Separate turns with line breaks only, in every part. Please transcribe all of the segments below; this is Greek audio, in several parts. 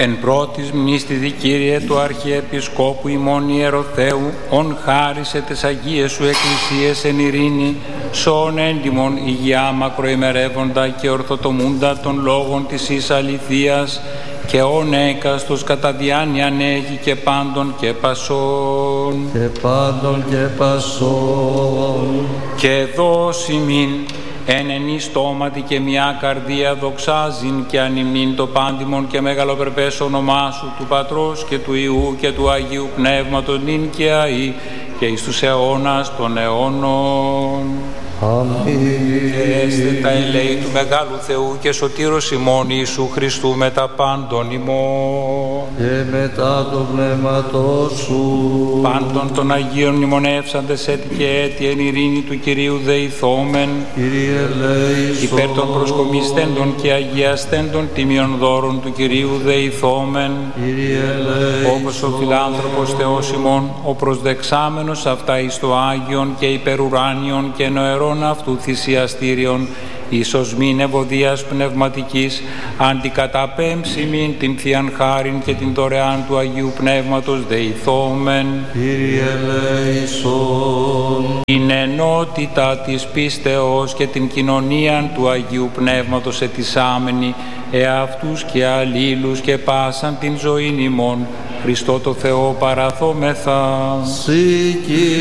Εν πρώτης μνήστηδη Κύριε του Αρχιεπισκόπου ημών Ιεροθέου, ον χάρισε τες Αγίες Σου Εκκλησίες εν ειρήνη, σών έντιμον υγειά μακροημερεύοντα και ορθοτομούντα των λόγων της εις αληθείας, και ον έκαστος κατά διάνοιαν έχει και πάντων και πασών.
Και πάντων και πασών.
Και δώσιμην εν ενή στόματι και μια καρδία δοξάζειν και ανημνήν το πάντιμον και μεγαλοπρεπές όνομά Σου, του Πατρός και του Υιού και του Αγίου Πνεύματος νυν και αεί και εις τους αιώνας των αιώνων.
Αμήν.
Έστε τα ελέη του Μεγάλου Θεού και Σωτήρος ημών Ιησού Χριστού με τα πάντων ημών.
Και μετά το πνεύματός Σου.
Πάντων των Αγίων μνημονεύσαντες έτη και έτη εν ειρήνη του Κυρίου δεηθόμεν.
Κύριε ελέησον.
Υπέρ των προσκομιστέντων και αγιαστέντων τιμίων δώρων του Κυρίου δεηθόμεν.
Κύριε ελέησον.
Όπως ο φιλάνθρωπος Θεός ημών, ο προσδεξάμενος αυτά εις το Άγιον και υπερουράνιον και νοερών αυτού θυσιαστήριον, ίσως μην ευωδίας πνευματικής, αντικαταπέμψιμην την Θείαν Χάριν και την δωρεάν του Αγίου Πνεύματος δεηθόμεν.
Κύριε ελέησον.
Την ενότητα της πίστεως και την κοινωνία του Αγίου Πνεύματος ετισάμενη, εαυτούς και αλλήλους και πάσαν την ζωήν ημών, Χριστό το Θεό παραθόμεθα.
Συ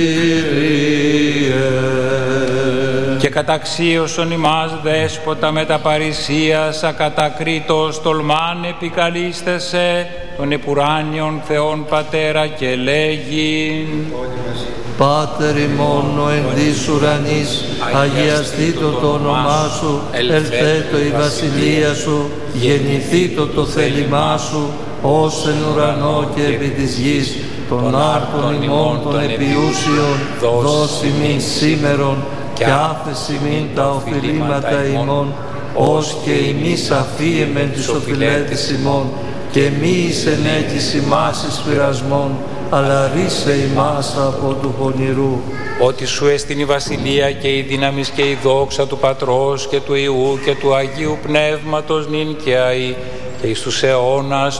Κύριε.
Και καταξίωσον ημάς δέσποτα με τα παρησίας ακατακρίτως τολμάν επικαλίστεσαι των επουράνιων Θεών Πατέρα και λέγειν.
Πάτερ ημών ο εν της ουρανής, αγιαστήτω το όνομά Σου, ελθέτω η βασιλεία Σου, γεννηθήτω το θέλημά Σου, ως εν ουρανό και επί της γης, των άρτων ημών των επιούσιων, δώσιμην σήμερον, και άφεσιμην τα οφειλήματα ημών, ως και ημείς αφίεμεν τις οφειλέτης ημών, και μη εις ενέκης ημάς εις πειρασμόν, αλλά ρίσε ημάς από του πονηρού.
Ότι Σου εστιν η βασιλεία και η δύναμις και η δόξα του Πατρός και του Υιού και του Αγίου Πνεύματος νυν και αεί και εις τους αιώνας